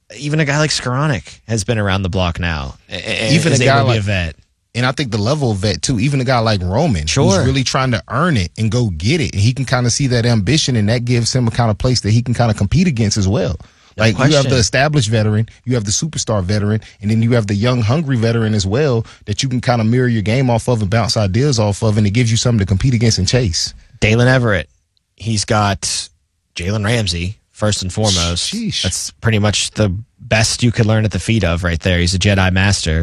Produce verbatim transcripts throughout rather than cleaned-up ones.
even a guy like Skoranek has been around the block now. And even is a guy able to be like a vet. And I think the level of vet, too, even a guy like Roman, Sure. who's really trying to earn it and go get it. And he can kind of see that ambition, and that gives him a kind of place that he can kind of compete against as well. No like, question. you have the established veteran, you have the superstar veteran, and then you have the young, hungry veteran as well that you can kind of mirror your game off of and bounce ideas off of, and it gives you something to compete against and chase. Dalen Everett, he's got Jalen Ramsey, first and foremost. Sheesh. That's pretty much the best you could learn at the feet of right there. He's a Jedi Master.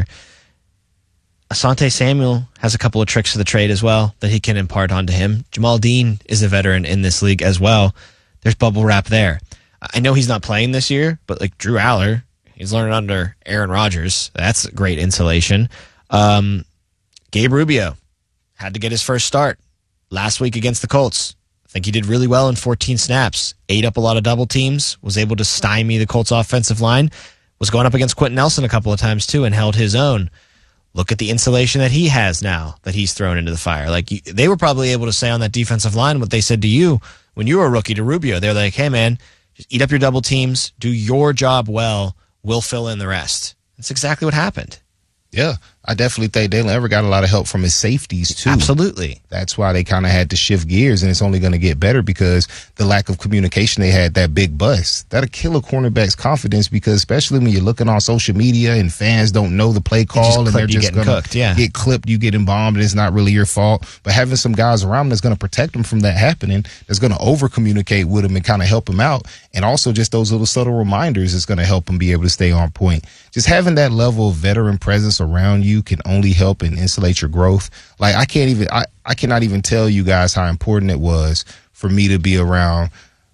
Asante Samuel has a couple of tricks of the trade as well that he can impart onto him. Jamal Dean is a veteran in this league as well. There's bubble wrap there. I know he's not playing this year, but like Drew Aller, he's learning under Aaron Rodgers. That's great insulation. Um, Gabe Rubio had to get his first start last week against the Colts. I think he did really well in fourteen snaps, ate up a lot of double teams, was able to stymie the Colts offensive line, was going up against Quentin Nelson a couple of times too and held his own. Look at the insulation that he has now that he's thrown into the fire. Like you, they were probably able to say on that defensive line what they said to you when you were a rookie to Rubio. They're like, hey, man, just eat up your double teams, do your job well, we'll fill in the rest. That's exactly what happened. Yeah, I definitely think Dalen Everett got a lot of help from his safeties, too. Absolutely. That's why they kind of had to shift gears, and it's only going to get better because the lack of communication they had, that big bust. That'll kill a cornerback's confidence because especially when you're looking on social media and fans don't know the play call and they're just going to yeah. get clipped, you getting bombed, and it's not really your fault. But having some guys around that's going to protect them from that happening, that's going to over-communicate with them and kind of help them out, and also just those little subtle reminders is going to help them be able to stay on point. Just having that level of veteran presence around you can only help and insulate your growth. Like I can't even, I, I cannot even tell you guys how important it was for me to be around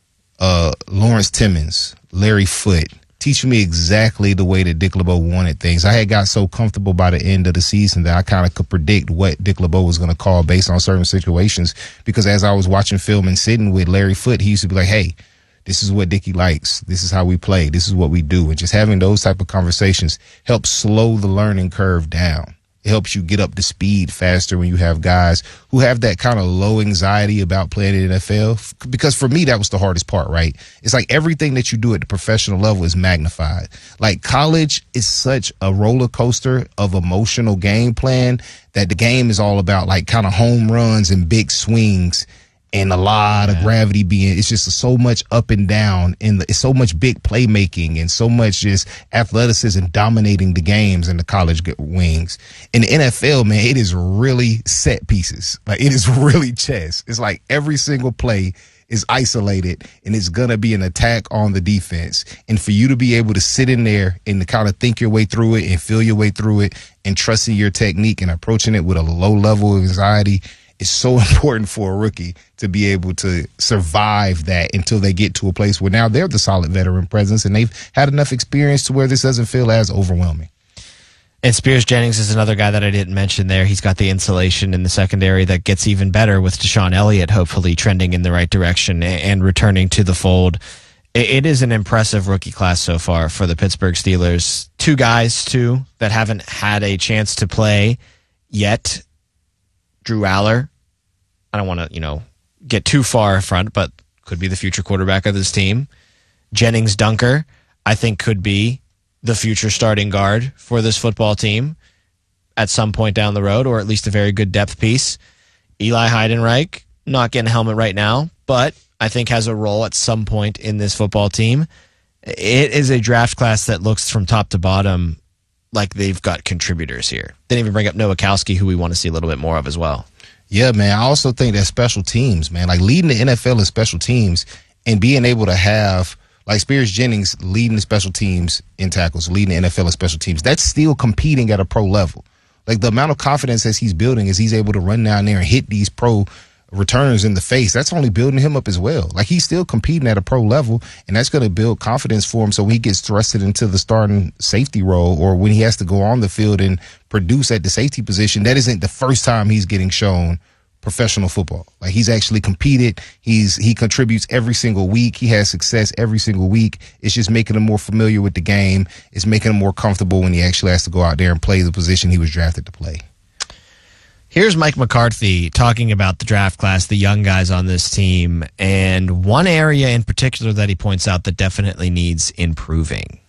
uh, Lawrence Timmons, Larry Foote, teaching me exactly the way that Dick LeBeau wanted things. I had got so comfortable by the end of the season that I kind of could predict what Dick LeBeau was going to call based on certain situations because as I was watching film and sitting with Larry Foote, he used to be like, hey, this is what Dickie likes. This is how we play. This is what we do. And just having those type of conversations helps slow the learning curve down. It helps you get up to speed faster when you have guys who have that kind of low anxiety about playing in the N F L. Because for me, that was the hardest part, right? It's like everything that you do at the professional level is magnified. Like college is such a roller coaster of emotional game plan that the game is all about like kind of home runs and big swings. And a lot of yeah. gravity being, it's just so much up and down, and it's so much big playmaking and so much just athleticism dominating the games in the college wings. In the N F L, man, it is really set pieces. Like it is really chess. It's like every single play is isolated and it's going to be an attack on the defense. And for you to be able to sit in there and to kind of think your way through it and feel your way through it and trusting your technique and approaching it with a low level of anxiety, it's so important for a rookie to be able to survive that until they get to a place where now they're the solid veteran presence and they've had enough experience to where this doesn't feel as overwhelming. And Spears Jennings is another guy that I didn't mention there. He's got the insulation in the secondary that gets even better with Deshaun Elliott hopefully trending in the right direction and returning to the fold. It is an impressive rookie class so far for the Pittsburgh Steelers. Two guys, too, that haven't had a chance to play yet. Drew Aller, I don't want to, you know, get too far in front, but could be the future quarterback of this team. Jennings Dunker, I think, could be the future starting guard for this football team at some point down the road, or at least a very good depth piece. Eli Heidenreich, not getting a helmet right now, but I think has a role at some point in this football team. It is a draft class that looks from top to bottom like they've got contributors here. Didn't even bring up Nowakowski, who we want to see a little bit more of as well. Yeah, man. I also think that special teams, man, like leading the N F L in special teams and being able to have, like Spears Jennings leading the special teams in tackles, leading the N F L in special teams, that's still competing at a pro level. Like the amount of confidence as he's building as he's able to run down there and hit these pro returns in the face, that's only building him up as well. Like he's still competing at a pro level, and that's going to build confidence for him so when he gets thrusted into the starting safety role or when he has to go on the field and produce at the safety position, that isn't the first time he's getting shown professional football. Like he's actually competed. He's he contributes every single week. He has success every single week. It's just making him more familiar with the game. It's making him more comfortable when he actually has to go out there and play the position he was drafted to play. Here's Mike McCarthy talking about the draft class, the young guys on this team, and one area in particular that he points out that definitely needs improving.